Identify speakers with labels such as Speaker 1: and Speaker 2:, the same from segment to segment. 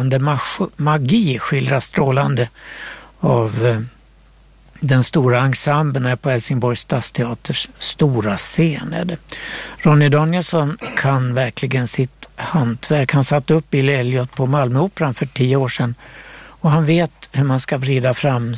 Speaker 1: dansande magi skildras strålande av den stora ensemblen är på Helsingborgs stadsteaters stora scen. Är det. Ronny Danielsson kan verkligen sitt hantverk. Han satte upp Billy Elliot på Malmöoperan för 10 år sedan och han vet hur man ska vrida fram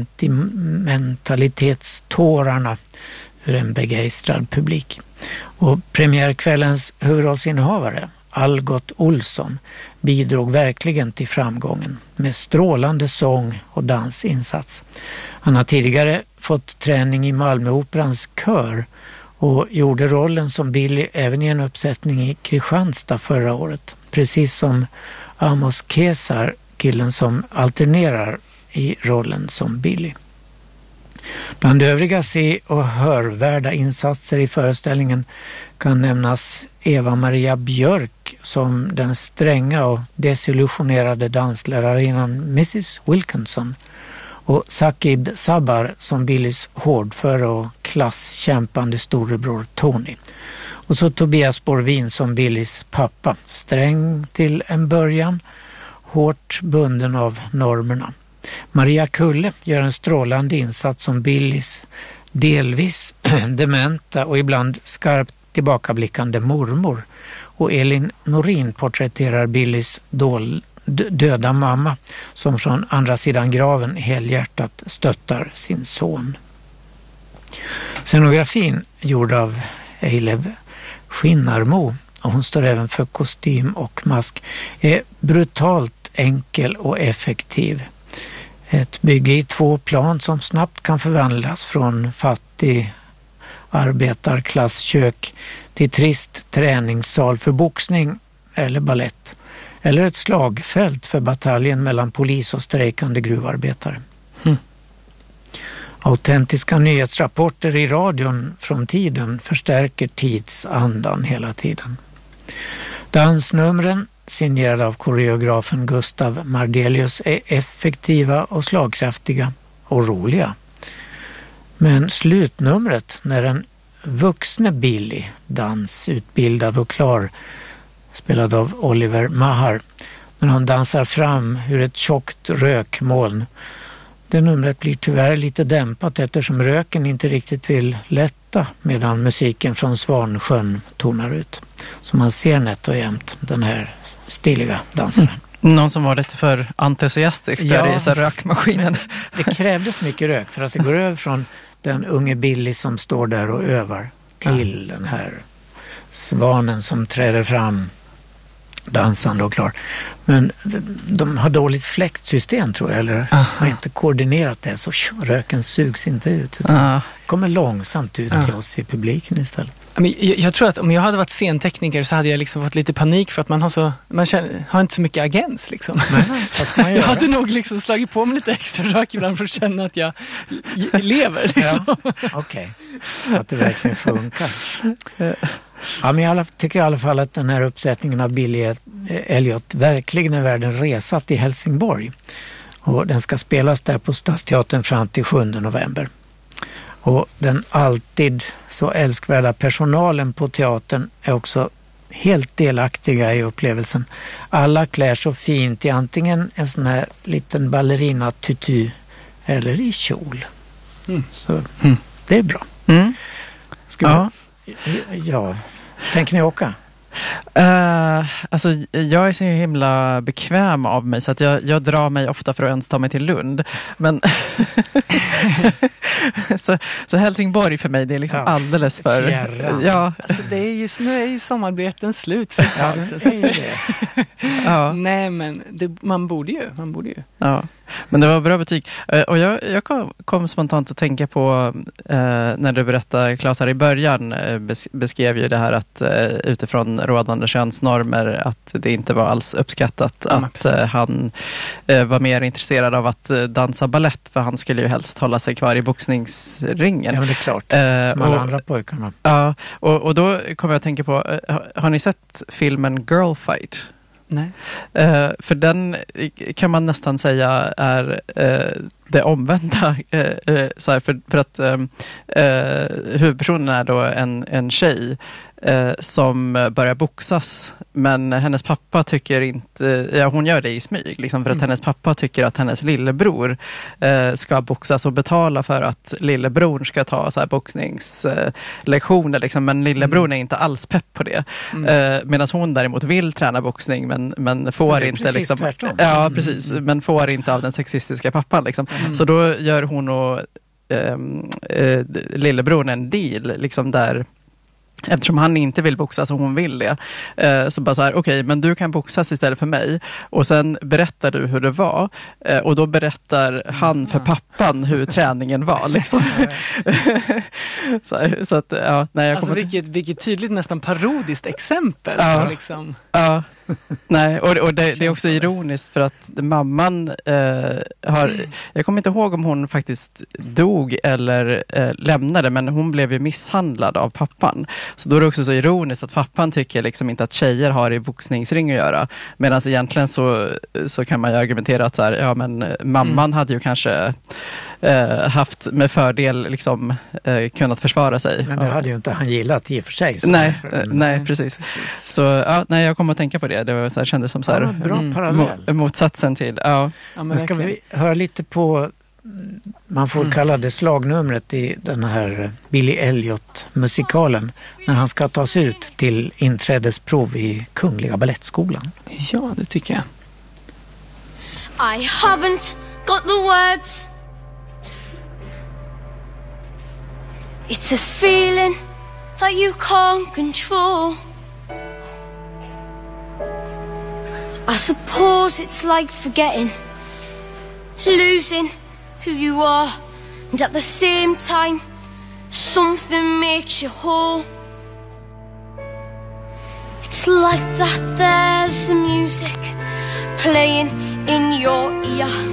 Speaker 1: sentimentalitetstårarna ur en begeistrad publik. Och premiärkvällens huvudrollsinnehavare Algot Olsson bidrog verkligen till framgången med strålande sång- och dansinsats. Han har tidigare fått träning i Malmöoperans kör och gjorde rollen som Billy även i en uppsättning i Kristianstad förra året. Precis som Amos Kesar, killen som alternerar i rollen som Billy. Bland övriga se- och hörvärda insatser i föreställningen kan nämnas Eva-Maria Björk som den stränga och desillusionerade danslärarinnan Mrs. Wilkinson och Sakib Sabar som Billys hårdföre och klasskämpande storebror Tony. Och så Tobias Borvin som Billys pappa, sträng till en början, hårt bunden av normerna. Maria Kulle gör en strålande insats som Billys delvis dementa och ibland skarpt tillbakablickande mormor. Och Elin Norin porträtterar Billys döda mamma som från andra sidan graven helhjärtat stöttar sin son. Scenografin gjord av Eilev Skinnarmo, och hon står även för kostym och mask, är brutalt enkel och effektiv. Ett bygge i 2 plan som snabbt kan förvandlas från fattig arbetarklasskök till trist träningssal för boxning eller ballett. Eller ett slagfält för bataljen mellan polis och strejkande gruvarbetare. Autentiska nyhetsrapporter i radion från tiden förstärker tidsandan hela tiden. Dansnumren signerade av koreografen Gustav Mardelius är effektiva och slagkraftiga och roliga. Men slutnumret när den vuxne Billy, dansutbildad och klar, spelad av Oliver Mahar, när han dansar fram ur ett tjockt rökmoln. Det numret blir tyvärr lite dämpat eftersom röken inte riktigt vill lätta medan musiken från Svansjön tonar ut. Så man ser nätt och jämt den här stiliga dansaren.
Speaker 2: Någon som var lite för entusiastisk där i så rökmaskinen.
Speaker 1: Det krävdes mycket rök för att det går över från den unge Billy som står där och övar till den här svanen som träder fram dansande och klar. Men de har dåligt fläktsystem tror jag, eller har inte koordinerat det, så röken sugs inte ut utan kommer långsamt ut till oss i publiken istället.
Speaker 3: Men jag tror att om jag hade varit scentekniker så hade jag liksom fått lite panik för att man har inte så mycket agens liksom.
Speaker 1: Nej, vad ska man göra?
Speaker 3: Jag hade nog liksom slagit på mig lite extra rök ibland för att känna att jag lever liksom.
Speaker 1: Ja, okej. Att det verkligen funkar. Ja, men jag tycker i alla fall att den här uppsättningen av Billy Elliot verkligen är värd en resa till Helsingborg. Och den ska spelas där på Stadsteatern fram till 7 november. Och den alltid så älskvärda personalen på teatern är också helt delaktiga i upplevelsen. Alla klär så fint i antingen en sån här liten ballerina tutu eller i kjol. Så det är bra. Ja. Tänker ni åka?
Speaker 2: Alltså jag är så himla bekväm av mig så att jag drar mig ofta för att ens ta mig till Lund. Men så Helsingborg för mig, det är liksom alldeles för...
Speaker 3: Ja. Alltså nu är ju sommarbeten slut för ett tag sedan. Nej, men man borde ju. Ja.
Speaker 2: Men det var bra betyg. Och jag kom spontant att tänka på när du berättade, Claes, här i början beskrev ju det här att utifrån rådande könsnormer att det inte var alls uppskattat att han var mer intresserad av att dansa ballett, för han skulle ju helst hålla sig kvar i boxningsringen.
Speaker 1: Ja, men det är klart. Som alla andra pojkarna.
Speaker 2: Ja, och då kommer jag att tänka på, har ni sett filmen Girl Fight?
Speaker 3: Nej.
Speaker 2: För den kan man nästan säga är det omvända. Så här, för att huvudpersonen är då en tjej som börjar boxas, men hennes pappa tycker inte, hon gör det i smyg liksom, för att hennes pappa tycker att hennes lillebror ska boxas och betala för att lillebror ska ta så här boxningslektioner liksom, men lillebror är inte alls pepp på det. Medan hon däremot vill träna boxning men får inte liksom, ja precis, men får inte av den sexistiska pappan liksom. Så då gör hon och lillebror en deal liksom, där eftersom han inte vill boxas och hon vill det, så bara så här, okej, men du kan boxas istället för mig. Och sen berättar du hur det var. Och då berättar han för pappan hur träningen var. Liksom. så att, ja, nej, jag
Speaker 3: alltså vilket tydligt, nästan parodiskt exempel.
Speaker 2: Ja,
Speaker 3: liksom.
Speaker 2: Ja. Nej, och det är också ironiskt för att mamman jag kommer inte ihåg om hon faktiskt dog eller lämnade, men hon blev ju misshandlad av pappan. Så då är det också så ironiskt att pappan tycker liksom inte att tjejer har i boxningsring att göra, medan egentligen så kan man ju argumentera att så här, ja men mamman hade ju kanske haft med fördel liksom, kunnat försvara sig.
Speaker 1: Men det hade ju inte han gillat i och för sig.
Speaker 2: Nej, precis. Så ja, nej, jag kommer att tänka på det. Det var så här, kändes som så här,
Speaker 1: bra parallell.
Speaker 2: Motsatsen till. Ja.
Speaker 1: Men ska vi höra lite på, man får kalla det slagnumret i den här Billy Elliot-musikalen när han ska tas ut till inträdesprov i Kungliga Ballettskolan.
Speaker 3: Ja, det tycker jag.
Speaker 4: I haven't got the words. It's a feeling that you can't control. I suppose it's like forgetting, losing who you are, and at the same time something makes you whole. It's like that there's some music playing in your ear.